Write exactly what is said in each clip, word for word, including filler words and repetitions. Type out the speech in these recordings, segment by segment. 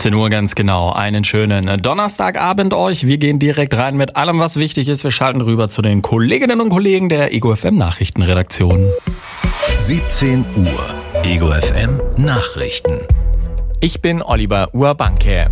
siebzehn Uhr ganz genau. Einen schönen Donnerstagabend euch. Wir gehen direkt rein mit allem, was wichtig ist. Wir schalten rüber zu den Kolleginnen und Kollegen der Ego F M Nachrichtenredaktion. siebzehn Uhr. Ego F M Nachrichten. Ich bin Oliver Urbanke.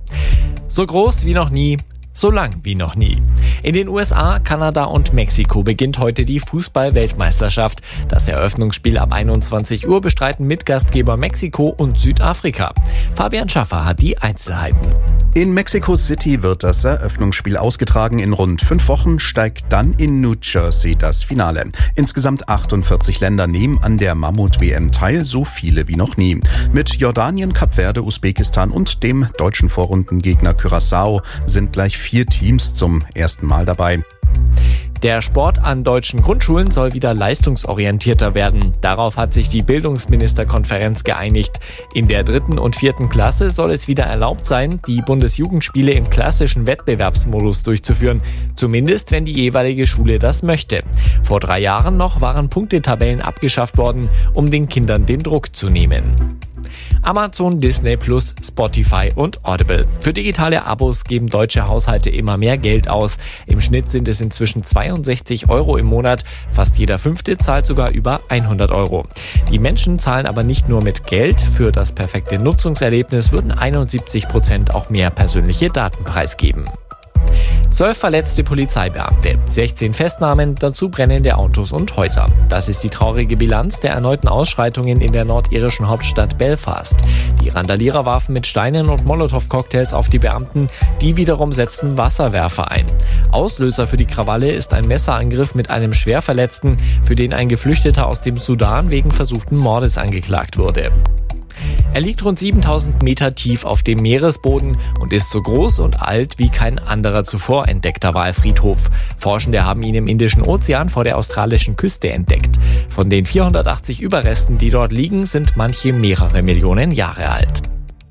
So groß wie noch nie, so lang wie noch nie. In den U S A, Kanada und Mexiko beginnt heute die Fußball-Weltmeisterschaft. Das Eröffnungsspiel ab einundzwanzig Uhr bestreiten Mitgastgeber Mexiko und Südafrika. Fabian Schaffer hat die Einzelheiten. In Mexico City wird das Eröffnungsspiel ausgetragen. In rund fünf Wochen steigt dann in New Jersey das Finale. Insgesamt achtundvierzig Länder nehmen an der Mammut-W M teil, so viele wie noch nie. Mit Jordanien, Kap Verde, Usbekistan und dem deutschen Vorrundengegner Curaçao sind gleich vier Teams zum ersten Mal dabei. Der Sport an deutschen Grundschulen soll wieder leistungsorientierter werden. Darauf hat sich die Bildungsministerkonferenz geeinigt. In der dritten und vierten Klasse soll es wieder erlaubt sein, die Bundesjugendspiele im klassischen Wettbewerbsmodus durchzuführen. Zumindest, wenn die jeweilige Schule das möchte. Vor drei Jahren noch waren Punktetabellen abgeschafft worden, um den Kindern den Druck zu nehmen. Amazon, Disney Plus, Spotify und Audible. Für digitale Abos geben deutsche Haushalte immer mehr Geld aus. Im Schnitt sind es inzwischen zweiundsechzig Euro im Monat. Fast jeder Fünfte zahlt sogar über hundert Euro. Die Menschen zahlen aber nicht nur mit Geld. Für das perfekte Nutzungserlebnis würden einundsiebzig Prozent auch mehr persönliche Daten preisgeben. Zwölf verletzte Polizeibeamte, sechzehn Festnahmen, dazu brennende Autos und Häuser. Das ist die traurige Bilanz der erneuten Ausschreitungen in der nordirischen Hauptstadt Belfast. Die Randalierer warfen mit Steinen und Molotow-Cocktails auf die Beamten, die wiederum setzten Wasserwerfer ein. Auslöser für die Krawalle ist ein Messerangriff mit einem Schwerverletzten, für den ein Geflüchteter aus dem Sudan wegen versuchten Mordes angeklagt wurde. Er liegt rund siebentausend Meter tief auf dem Meeresboden und ist so groß und alt wie kein anderer zuvor entdeckter Walfriedhof. Forschende haben ihn im Indischen Ozean vor der australischen Küste entdeckt. Von den vierhundertachtzig Überresten, die dort liegen, sind manche mehrere Millionen Jahre alt.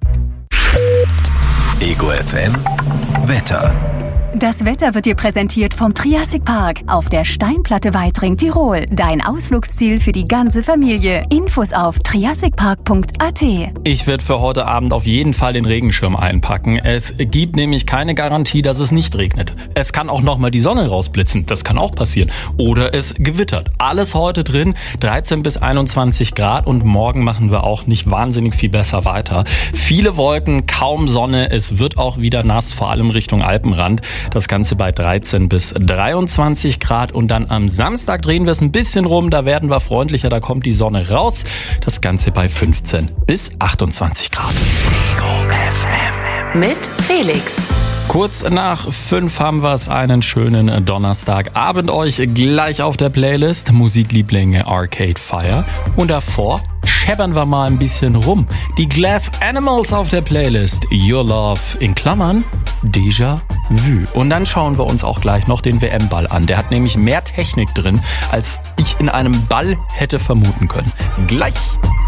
Ego F M Wetter. Das Wetter wird dir präsentiert vom Triassic Park auf der Steinplatte Weitring, Tirol. Dein Ausflugsziel für die ganze Familie. Infos auf triassic park punkt a t. Ich werde für heute Abend auf jeden Fall den Regenschirm einpacken. Es gibt nämlich keine Garantie, dass es nicht regnet. Es kann auch nochmal die Sonne rausblitzen. Das kann auch passieren. Oder es gewittert. Alles heute drin. dreizehn bis einundzwanzig Grad und morgen machen wir auch nicht wahnsinnig viel besser weiter. Viele Wolken, kaum Sonne. Es wird auch wieder nass, vor allem Richtung Alpenrand. Das Ganze bei dreizehn bis dreiundzwanzig Grad und dann am Samstag drehen wir es ein bisschen rum, da werden wir freundlicher, da kommt die Sonne raus. Das Ganze bei fünfzehn bis achtundzwanzig Grad. Ego F M. Mit Felix. Kurz nach fünf haben wir es, einen schönen Donnerstagabend euch gleich auf der Playlist. Musiklieblinge Arcade Fire. Und davor scheppern wir mal ein bisschen rum. Die Glass Animals auf der Playlist. Your Love in Klammern Déjà Vu. Und dann schauen wir uns auch gleich noch den W M-Ball an. Der hat nämlich mehr Technik drin, als ich in einem Ball hätte vermuten können. Gleich.